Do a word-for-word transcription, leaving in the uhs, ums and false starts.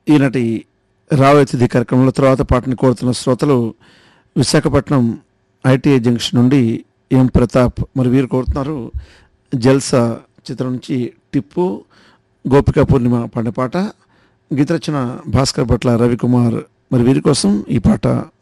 ఈనాటి రాబోయే తిథి కార్యక్రమంలో తర్వాత పాటను కోరుతున్న శ్రోతలు విశాఖపట్నం ఐటీఐ జంక్షన్ నుండి ఎం ప్రతాప్. మరి వీరు కోరుతున్నారు జల్సా చిత్రం నుంచి టిప్పు గోపికా పూర్ణిమ పాడిన పాట. గీత రచన భాస్కర్ భట్ల రవికుమార్. మరి వీరి కోసం ఈ పాట.